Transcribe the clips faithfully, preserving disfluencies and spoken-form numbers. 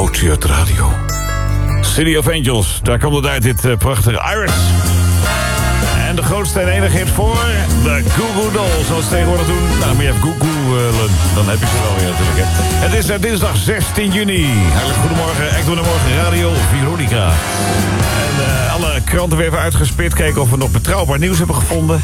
Emotie uit de radio. City of Angels, daar komt het uit, dit uh, prachtige Iris. En de grootste en enige hit voor de Goo Goo Dolls. Zoals ze tegenwoordig doen. Nou, moet je even googelen, dan heb je ze wel weer natuurlijk. Hè. Het is uh, dinsdag zestien juni. Hartelijk goedemorgen, echt goedemorgen, Radio Veronica. En uh, alle kranten weer even uitgespit. Kijken of we nog betrouwbaar nieuws hebben gevonden.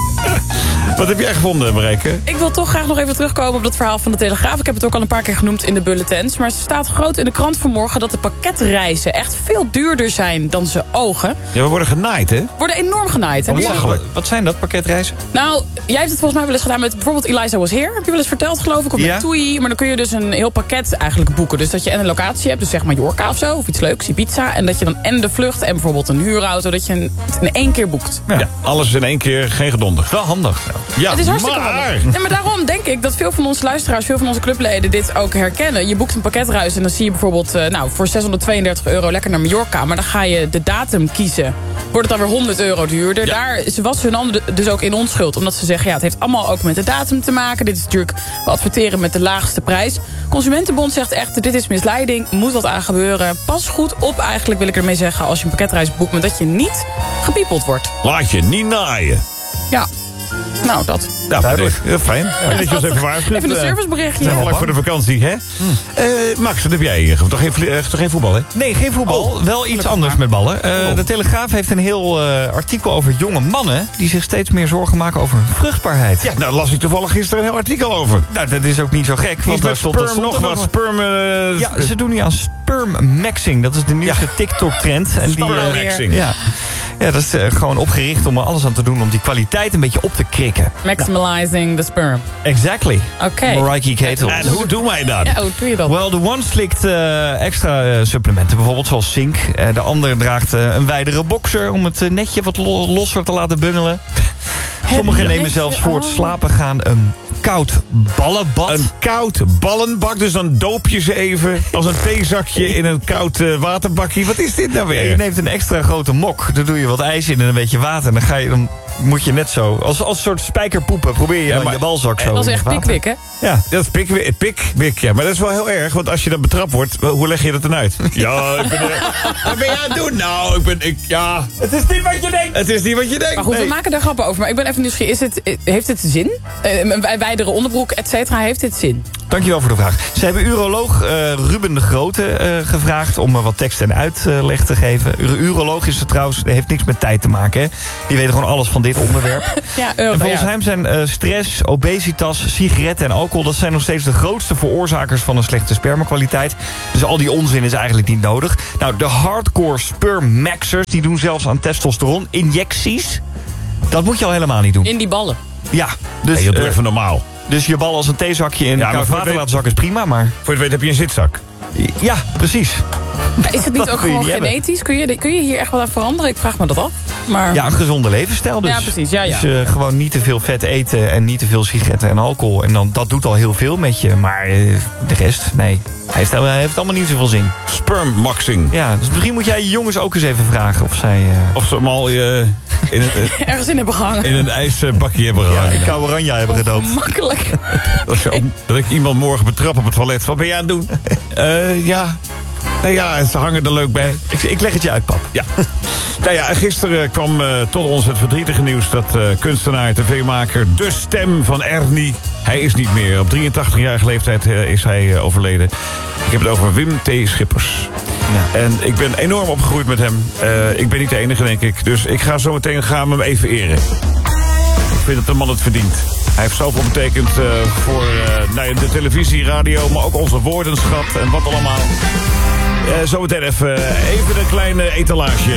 Wat heb jij gevonden, Marijke? Ik wil toch graag nog even terugkomen op dat verhaal van de Telegraaf. Ik heb het ook al een paar keer genoemd in de bulletins. Maar er staat groot in de krant vanmorgen dat de pakketreizen echt veel duurder zijn dan ze ogen. Ja, we worden genaaid, hè? Worden enorm genaaid. Hè? Wat, wat zijn dat, pakketreizen? Nou, jij hebt het volgens mij wel eens gedaan met bijvoorbeeld Eliza Was Here. Heb je wel eens verteld, geloof ik, of Ja. met Toei. Maar dan kun je dus een heel pakket eigenlijk boeken. Dus dat je en een locatie hebt, dus zeg Mallorca of zo, of iets leuks, Ibiza. En dat je dan en de vlucht en bijvoorbeeld een huurauto, dat je het in één keer boekt. Ja, ja, alles in één keer, geen gedonder. Wel handig. Ja, Het is hartstikke maar... handig. Ja, maar daarom denk ik dat veel van onze luisteraars, veel van onze clubleden dit ook herkennen. Je boekt een pakketreis en dan zie je bijvoorbeeld uh, nou, voor zeshonderdtweeëndertig euro lekker naar Mallorca. Maar dan ga je de datum kiezen. Wordt het dan weer honderd euro duurder. Ja. Daar ze was hun handen dus ook in onschuld. Omdat ze zeggen, ja, het heeft allemaal ook met de datum te maken. Dit is natuurlijk, we adverteren met de laagste prijs. Consumentenbond zegt echt, dit is misleiding. Moet wat aan gebeuren. Pas goed op eigenlijk, wil ik ermee zeggen, als je een pakketreis boekt, maar dat je niet gepiepeld wordt. Laat je niet naaien. Ja. Nou, dat. Ja, duidelijk. Ja, fijn. Ja, dat je ons even waarschuwt. Even een serviceberichtje. Uh, vlak voor de vakantie, hè? Hmm. Uh, Max, wat heb jij? Toch geen, uh, toch geen voetbal, hè? Nee, geen voetbal. Oh, wel iets anders met ballen. Uh, oh. De Telegraaf heeft een heel uh, artikel over jonge mannen die zich steeds meer zorgen maken over hun vruchtbaarheid. Ja, nou las ik toevallig gisteren een heel artikel over. Nou, dat is ook niet zo gek. Want daar stond, sperm stond nog wat sperm... Uh, ja, ze doen nu aan sperm-maxing. Dat is de nieuwste ja. TikTok-trend. En die, uh, ja. Ja, dat is uh, gewoon opgericht om er alles aan te doen om die kwaliteit een beetje op te krikken. Maximizing the sperm. Exactly. Oké. Okay. Mariah Carey. En hoe doen wij dat? Ja, hoe doe je dat? Wel, de one slikt uh, extra uh, supplementen, bijvoorbeeld zoals zink. Uh, de ander draagt uh, een wijdere boxer om het uh, netje wat lo losser te laten bungelen. Sommigen nemen zelfs voor het slapen gaan een koud ballenbad. Een koud ballenbak, dus dan doop je ze even als een theezakje in een koud uh, waterbakje. Wat is dit nou weer? Je neemt een extra grote mok, daar doe je wat ijs in en een beetje water. Dan, ga je, dan moet je net zo, als, als een soort spijkerpoepen, probeer je ja, dan je balzak zo. Dat is echt Pickwick, hè? Ja. Dat is Pickwick, Pickwick, ja. Maar dat is wel heel erg, want als je dan betrapt wordt, hoe leg je dat dan uit? Ja, ik ben er, wat ben je aan het doen? Nou, ik ben, ik, ja. Het is niet wat je denkt. Het is niet wat je denkt. Maar goed, nee. we maken daar grappen over. Maar ik ben even nieuwsgierig, is het, heeft het zin? Uh, een wijdere onderbroek, et cetera, heeft dit zin? Dankjewel voor de vraag. Ze hebben uroloog uh, Ruben de Grote uh, gevraagd om uh, wat tekst en uitleg te geven. Ur uroloog is het trouwens, heeft niks met tijd te maken. Hè? Die weten gewoon alles van dit onderwerp. Ja, euro, en volgens ja. hem zijn uh, stress, obesitas, sigaretten en alcohol... dat zijn nog steeds de grootste veroorzakers van een slechte spermakwaliteit. Dus al die onzin is eigenlijk niet nodig. Nou, de hardcore sperm-maxers die doen zelfs aan testosteron-injecties. Dat moet je al helemaal niet doen. In die ballen? Ja. Dus, nee, je doet uh, even normaal. Dus je bal als een theezakje in ja, koud water laten zakken is prima, maar... Voor je het weet heb je een zitzak. Ja, precies. Maar is het niet ook gewoon genetisch? Kun je, kun je hier echt wel aan veranderen? Ik vraag me dat af. Maar... Ja, een gezonde levensstijl dus. Ja, precies. Ja, ja. Dus uh, gewoon niet te veel vet eten en niet te veel sigaretten en alcohol. En dan, dat doet al heel veel met je. Maar uh, de rest, nee. Hij heeft, hij heeft allemaal niet zoveel zin. Sperm-maxing. Ja, dus misschien moet jij je jongens ook eens even vragen of zij... Uh... Of ze hem al uh, in een, uh, ergens in hebben gehangen. In een ijsbakje hebben gehangen. Ja, in kou oranje hebben gedoopt. Makkelijk. Dat, okay. dat ik iemand morgen betrap op het toilet. Wat ben jij aan het doen? uh, ja... Nou ja, ze hangen er leuk bij. Ik, ik leg het je uit, pap. Ja. Nou ja, gisteren kwam uh, tot ons het verdrietige nieuws... dat uh, kunstenaar, tv-maker, de stem van Ernie... hij is niet meer. Op drieëntachtigjarige leeftijd uh, is hij uh, overleden. Ik heb het over Wim T. Schippers. Ja. En ik ben enorm opgegroeid met hem. Uh, ik ben niet de enige, denk ik. Dus ik ga zo meteen gaan hem even eren. Ik vind dat de man het verdient. Hij heeft zoveel betekend uh, voor uh, nou ja, de televisie, radio... maar ook onze woordenschat en wat allemaal... Uh, zometeen even, uh, even een kleine etalage.